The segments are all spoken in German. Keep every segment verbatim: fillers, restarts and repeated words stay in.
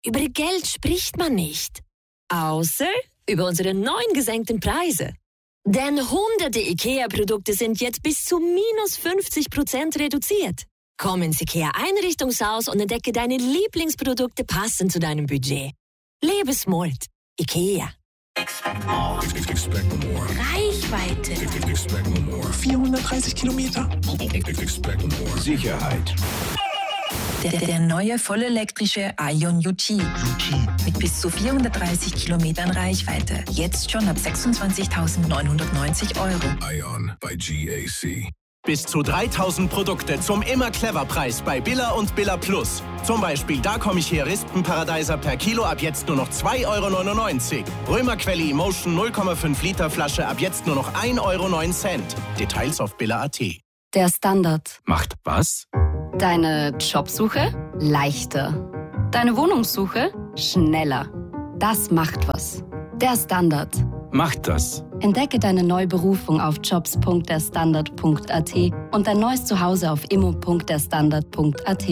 Über Geld spricht man nicht. Außer über unsere neuen gesenkten Preise. Denn hunderte IKEA-Produkte sind jetzt bis zu minus fünfzig Prozent reduziert. Komm ins IKEA-Einrichtungshaus und entdecke deine Lieblingsprodukte passend zu deinem Budget. Lebe smart. IKEA. Expect more. Expect more. Reichweite. Expect more. vierhundertdreißig Kilometer. Expect more. Sicherheit. Der, der neue vollelektrische Ion U T. Mit bis zu vierhundertdreißig Kilometern Reichweite. Jetzt schon ab sechsundzwanzigtausendneunhundertneunzig Euro. Ion bei G A C. Bis zu dreitausend Produkte zum Immer-Clever-Preis bei Billa und Billa Plus. Zum Beispiel Da komm ich her Rispenparadeiser per Kilo ab jetzt nur noch zwei Euro neunundneunzig. Römerquelle Emotion null Komma fünf Liter Flasche ab jetzt nur noch ein Euro neun. Details auf billa punkt at. Der Standard. Macht was? Deine Jobsuche leichter. Deine Wohnungssuche schneller. Das macht was. Der Standard. Macht das. Entdecke deine neue Berufung auf jobs punkt der standard punkt at und dein neues Zuhause auf immo punkt der standard punkt at.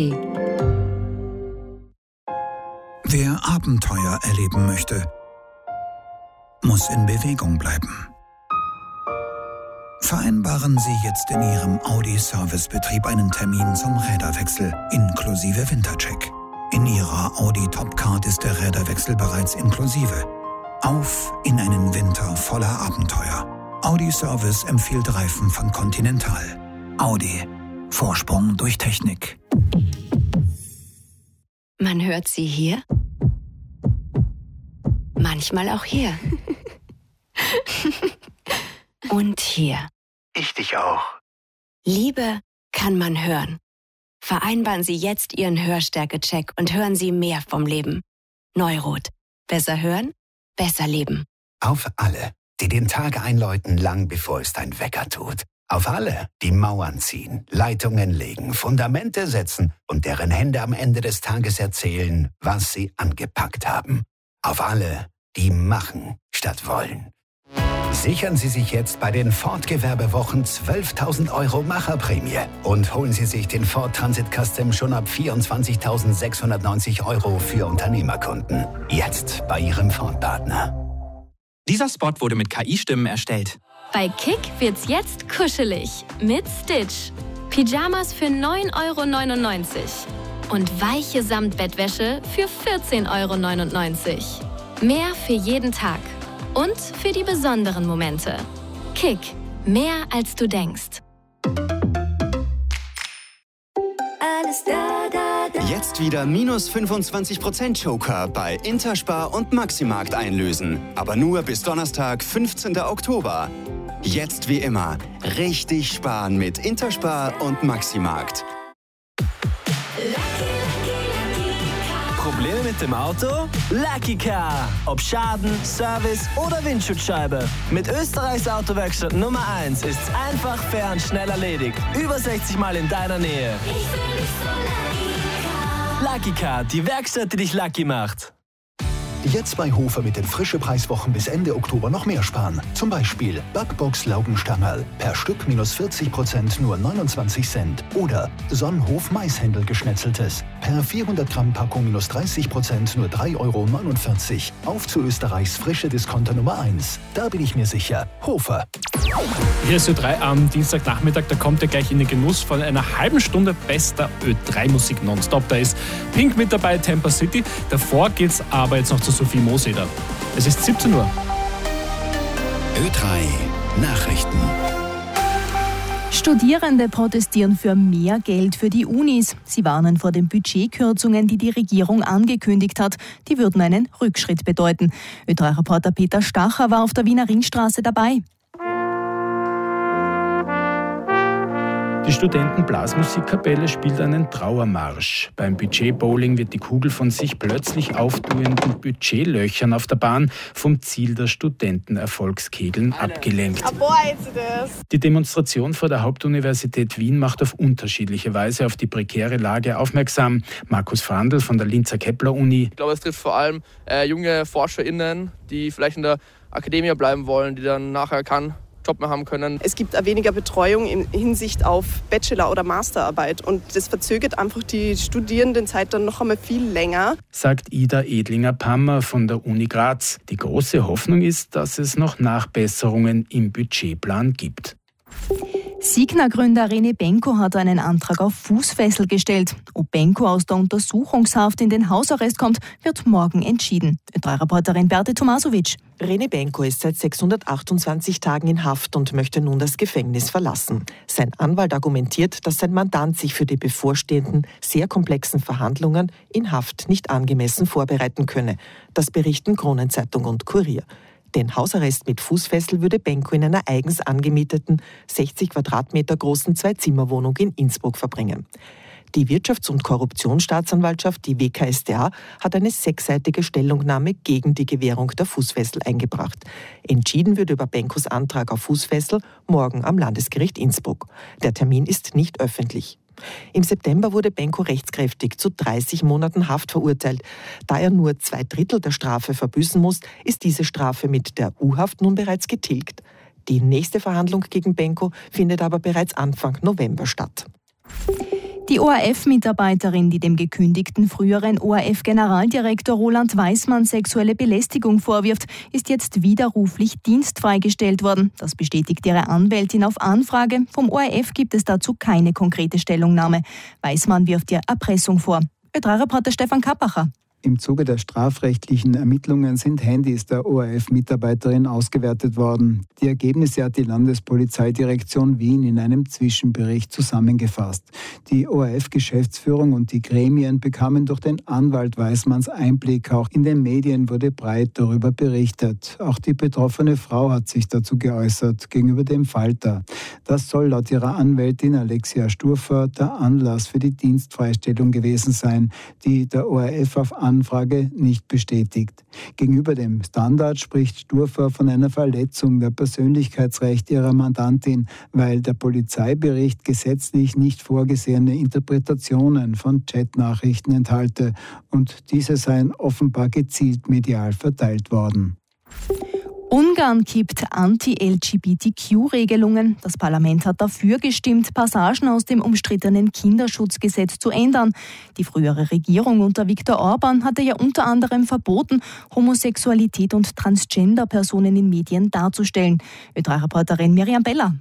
Wer Abenteuer erleben möchte, muss in Bewegung bleiben. Vereinbaren Sie jetzt in Ihrem Audi-Servicebetrieb einen Termin zum Räderwechsel inklusive Wintercheck. In Ihrer Audi Topcard ist der Räderwechsel bereits inklusive. Auf in einen Winter voller Abenteuer. Audi Service empfiehlt Reifen von Continental. Audi. Vorsprung durch Technik. Man hört sie hier, manchmal auch hier. Und hier. Ich dich auch. Liebe kann man hören. Vereinbaren Sie jetzt Ihren Hörstärke-Check und hören Sie mehr vom Leben. Neurot. Besser hören, besser leben. Auf alle, die den Tag einläuten, lang bevor es dein Wecker tut. Auf alle, die Mauern ziehen, Leitungen legen, Fundamente setzen und deren Hände am Ende des Tages erzählen, was sie angepackt haben. Auf alle, die machen statt wollen. Sichern Sie sich jetzt bei den Ford-Gewerbewochen zwölftausend Euro Macherprämie und holen Sie sich den Ford Transit Custom schon ab vierundzwanzigtausendsechshundertneunzig Euro für Unternehmerkunden. Jetzt bei Ihrem Ford-Partner. Dieser Spot wurde mit K I-Stimmen erstellt. Bei Kick wird's jetzt kuschelig mit Stitch. Pyjamas für neun Euro neunundneunzig und weiche Samtbettwäsche für vierzehn Euro neunundneunzig. Mehr für jeden Tag. Und für die besonderen Momente. Kick. Mehr als du denkst. Alles da, da, da. Jetzt wieder minus fünfundzwanzig Prozent Joker bei Interspar und Maximarkt einlösen. Aber nur bis Donnerstag, fünfzehnten Oktober. Jetzt wie immer richtig sparen mit Interspar und Maximarkt. Probleme mit dem Auto? Lucky Car. Ob Schaden, Service oder Windschutzscheibe. Mit Österreichs Autowerkstatt Nummer eins ist's einfach, fair und schnell erledigt. Über sechzig Mal in deiner Nähe. Ich fühl mich so Lucky Car. Lucky Car, die Werkstatt, die dich lucky macht. Jetzt bei Hofer mit den Frische-Preiswochen bis Ende Oktober noch mehr sparen. Zum Beispiel Backbox Laugenstangerl per Stück minus vierzig Prozent nur neunundzwanzig Cent. Oder Sonnenhof Maishändel geschnetzeltes per vierhundert Gramm Packung minus dreißig Prozent nur drei Euro neunundvierzig. Auf zu Österreichs frische Discounter Nummer eins. Da bin ich mir sicher. Hofer. Hier ist Ö drei am Dienstagnachmittag. Da kommt ihr gleich in den Genuss von einer halben Stunde bester Ö drei Musik nonstop. Da ist Pink mit dabei, Tampa City. Davor geht's aber jetzt noch zu Sophie Moseder. Es ist siebzehn Uhr. Ö drei Nachrichten. Studierende protestieren für mehr Geld für die Unis. Sie warnen vor den Budgetkürzungen, die die Regierung angekündigt hat. Die würden einen Rückschritt bedeuten. Ö drei Reporter Peter Stacher war auf der Wiener Ringstraße dabei. Die Studentenblasmusikkapelle spielt einen Trauermarsch. Beim Budget-Bowling wird die Kugel von sich plötzlich auftuenden Budgetlöchern auf der Bahn vom Ziel der Studentenerfolgskegeln abgelenkt. Die Demonstration vor der Hauptuniversität Wien macht auf unterschiedliche Weise auf die prekäre Lage aufmerksam. Markus Frandl von der Linzer Kepler-Uni. Ich glaube, es trifft vor allem äh, junge ForscherInnen, die vielleicht in der Akademie bleiben wollen, die dann nachher kann Job mehr haben können. Es gibt auch weniger Betreuung in Hinsicht auf Bachelor- oder Masterarbeit und das verzögert einfach die Studierendenzeit dann noch einmal viel länger. Sagt Ida Edlinger-Pammer von der Uni Graz. Die große Hoffnung ist, dass es noch Nachbesserungen im Budgetplan gibt. Signa-Gründer René Benko hat einen Antrag auf Fußfessel gestellt. Ob Benko aus der Untersuchungshaft in den Hausarrest kommt, wird morgen entschieden. Ö drei Reporterin Berti Tomasovic. René Benko ist seit sechshundertachtundzwanzig Tagen in Haft und möchte nun das Gefängnis verlassen. Sein Anwalt argumentiert, dass sein Mandant sich für die bevorstehenden, sehr komplexen Verhandlungen in Haft nicht angemessen vorbereiten könne. Das berichten Kronenzeitung und Kurier. Den Hausarrest mit Fußfessel würde Benko in einer eigens angemieteten, sechzig Quadratmeter großen Zwei-Zimmer-Wohnung in Innsbruck verbringen. Die Wirtschafts- und Korruptionsstaatsanwaltschaft, die W K S t A, hat eine sechsseitige Stellungnahme gegen die Gewährung der Fußfessel eingebracht. Entschieden wird über Benkos Antrag auf Fußfessel morgen am Landesgericht Innsbruck. Der Termin ist nicht öffentlich. Im September wurde Benko rechtskräftig zu dreißig Monaten Haft verurteilt. Da er nur zwei Drittel der Strafe verbüßen muss, ist diese Strafe mit der U-Haft nun bereits getilgt. Die nächste Verhandlung gegen Benko findet aber bereits Anfang November statt. Die O R F-Mitarbeiterin, die dem gekündigten früheren O R F-Generaldirektor Roland Weismann sexuelle Belästigung vorwirft, ist jetzt widerruflich dienstfrei gestellt worden. Das bestätigt ihre Anwältin auf Anfrage. Vom O R F gibt es dazu keine konkrete Stellungnahme. Weismann wirft ihr Erpressung vor. Ö drei Reporter Stefan Kappacher. Im Zuge der strafrechtlichen Ermittlungen sind Handys der O R F-Mitarbeiterin ausgewertet worden. Die Ergebnisse hat die Landespolizeidirektion Wien in einem Zwischenbericht zusammengefasst. Die O R F-Geschäftsführung und die Gremien bekamen durch den Anwalt Weismanns Einblick. Auch in den Medien wurde breit darüber berichtet. Auch die betroffene Frau hat sich dazu geäußert gegenüber dem Falter. Das soll laut ihrer Anwältin Alexia Sturfer der Anlass für die Dienstfreistellung gewesen sein, die der O R F auf Anfrage nicht bestätigt. Gegenüber dem Standard spricht Sturfer von einer Verletzung der Persönlichkeitsrechte ihrer Mandantin, weil der Polizeibericht gesetzlich nicht vorgesehene Interpretationen von Chatnachrichten enthalte und diese seien offenbar gezielt medial verteilt worden. Ungarn kippt Anti-L G B T Q-Regelungen. Das Parlament hat dafür gestimmt, Passagen aus dem umstrittenen Kinderschutzgesetz zu ändern. Die frühere Regierung unter Viktor Orban hatte ja unter anderem verboten, Homosexualität und Transgender-Personen in Medien darzustellen. Ö drei Reporterin Miriam Beller.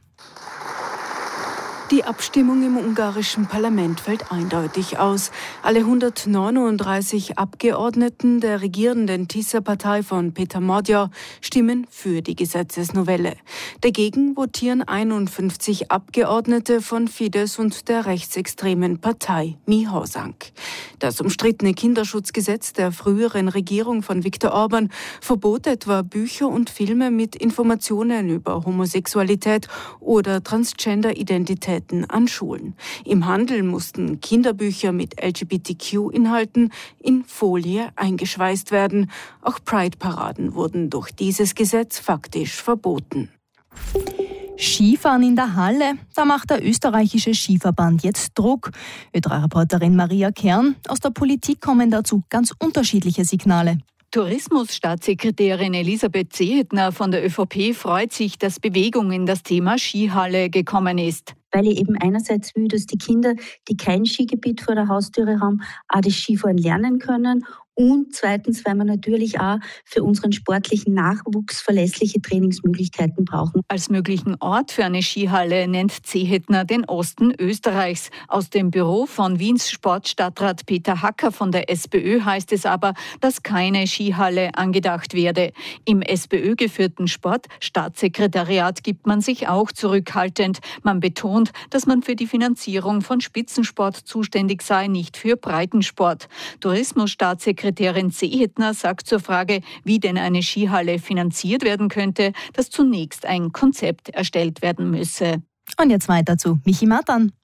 Die Abstimmung im ungarischen Parlament fällt eindeutig aus. Alle hundertneununddreißig Abgeordneten der regierenden Tisza-Partei von Peter Magyar stimmen für die Gesetzesnovelle. Dagegen votieren einundfünfzig Abgeordnete von Fidesz und der rechtsextremen Partei Mihasank. Das umstrittene Kinderschutzgesetz der früheren Regierung von Viktor Orban verbot etwa Bücher und Filme mit Informationen über Homosexualität oder Transgender-Identität an Schulen. Im Handel mussten Kinderbücher mit L G B T Q-Inhalten in Folie eingeschweißt werden. Auch Pride-Paraden wurden durch dieses Gesetz faktisch verboten. Skifahren in der Halle, da macht der österreichische Skiverband jetzt Druck. Ö drei Reporterin Maria Kern. Aus der Politik kommen dazu ganz unterschiedliche Signale. Tourismusstaatssekretärin Elisabeth Zehetner von der ÖVP freut sich, dass Bewegung in das Thema Skihalle gekommen ist. Weil ich eben einerseits will, dass die Kinder, die kein Skigebiet vor der Haustüre haben, auch das Skifahren lernen können. Und zweitens, weil wir natürlich auch für unseren sportlichen Nachwuchs verlässliche Trainingsmöglichkeiten brauchen. Als möglichen Ort für eine Skihalle nennt Zehetner den Osten Österreichs. Aus dem Büro von Wiens Sportstadtrat Peter Hacker von der SPÖ heißt es aber, dass keine Skihalle angedacht werde. Im SPÖ-geführten Sportstaatssekretariat gibt man sich auch zurückhaltend. Man betont, dass man für die Finanzierung von Spitzensport zuständig sei, nicht für Breitensport. Tourismusstaatssekretariat Sekretärin Zehetner sagt zur Frage, wie denn eine Skihalle finanziert werden könnte, dass zunächst ein Konzept erstellt werden müsse. Und jetzt weiter zu Michi Matan.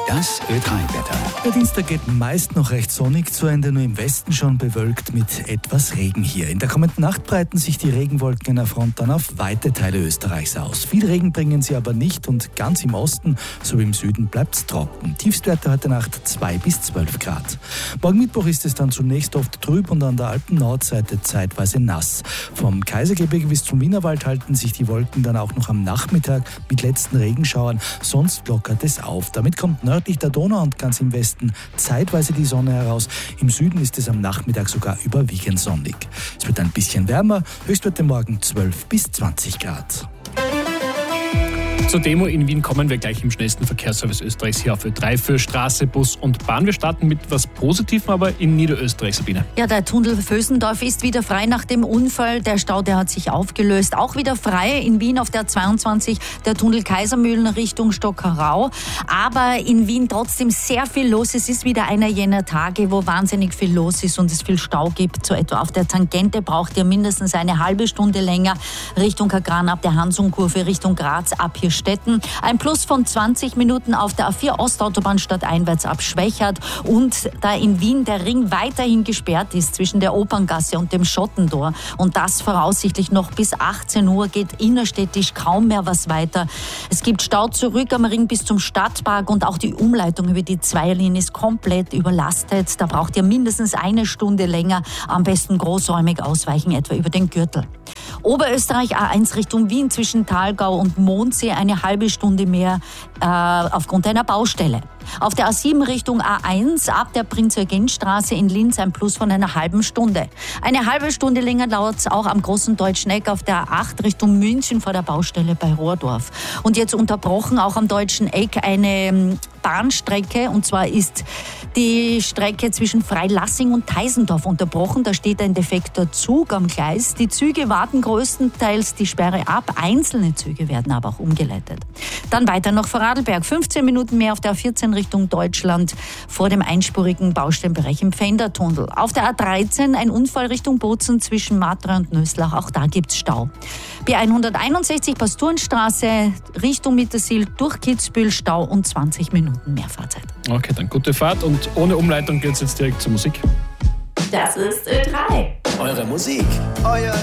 Das Ö drei Wetter. Der Dienstag geht meist noch recht sonnig zu Ende, nur im Westen schon bewölkt mit etwas Regen hier. In der kommenden Nacht breiten sich die Regenwolken einer Front dann auf weite Teile Österreichs aus. Viel Regen bringen sie aber nicht und ganz im Osten sowie im Süden bleibt es trocken. Tiefstwerte heute Nacht zwei bis zwölf Grad. Morgen Mittwoch ist es dann zunächst oft trüb und an der Alpen-Nordseite zeitweise nass. Vom Kaisergebirge bis zum Wienerwald halten sich die Wolken dann auch noch am Nachmittag mit letzten Regenschauern. Sonst lockert es auf. Damit kommt nördlich der Donau und ganz im Westen zeitweise die Sonne heraus. Im Süden ist es am Nachmittag sogar überwiegend sonnig. Es wird ein bisschen wärmer, Höchstwerte morgen zwölf bis zwanzig Grad. Zur Demo in Wien kommen wir gleich im schnellsten Verkehrsservice Österreichs hier auf Ö drei für Straße, Bus und Bahn. Wir starten mit etwas Positivem, aber in Niederösterreich, Sabine. Ja, der Tunnel Vösendorf ist wieder frei nach dem Unfall. Der Stau, der hat sich aufgelöst. Auch wieder frei in Wien auf der zweiundzwanzig, der Tunnel Kaisermühlen Richtung Stockerau. Aber in Wien trotzdem sehr viel los. Es ist wieder einer jener Tage, wo wahnsinnig viel los ist und es viel Stau gibt. So etwa auf der Tangente braucht ihr mindestens eine halbe Stunde länger Richtung Kagran ab der Hansung-Kurve, Richtung Graz ab hier Städten. Ein Plus von zwanzig Minuten auf der A vier Ostautobahn stadteinwärts ab Schwächert und da in Wien der Ring weiterhin gesperrt ist zwischen der Operngasse und dem Schottentor und das voraussichtlich noch bis achtzehn Uhr geht innerstädtisch kaum mehr was weiter. Es gibt Stau zurück am Ring bis zum Stadtpark und auch die Umleitung über die Zweierlinie ist komplett überlastet. Da braucht ihr mindestens eine Stunde länger, am besten großräumig ausweichen, etwa über den Gürtel. Oberösterreich A eins Richtung Wien zwischen Thalgau und Mondsee eine halbe Stunde mehr äh, aufgrund einer Baustelle. Auf der A sieben Richtung A eins ab der Prinz-Eugen-Straße in Linz ein Plus von einer halben Stunde. Eine halbe Stunde länger dauert es auch am Großen Deutschen Eck auf der A acht Richtung München vor der Baustelle bei Rohrdorf. Und jetzt unterbrochen auch am Deutschen Eck eine Bahnstrecke und zwar ist die Strecke zwischen Freilassing und Teisendorf unterbrochen. Da steht ein defekter Zug am Gleis. Die Züge warten größtenteils die Sperre ab. Einzelne Züge werden aber auch umgeleitet. Dann weiter noch Vorarlberg. fünfzehn Minuten mehr auf der A vierzehn Richtung Deutschland vor dem einspurigen Baustellenbereich im Pfändertunnel. Auf der A dreizehn ein Unfall Richtung Bozen zwischen Matra und Nöslach. Auch da gibt's Stau. B hunderteinundsechzig Pastorenstraße Richtung Mittersill durch Kitzbühel Stau und zwanzig Minuten mehr Fahrzeit. Okay, dann gute Fahrt und ohne Umleitung geht's jetzt direkt zur Musik. Das ist Ö drei. Eure Musik, euer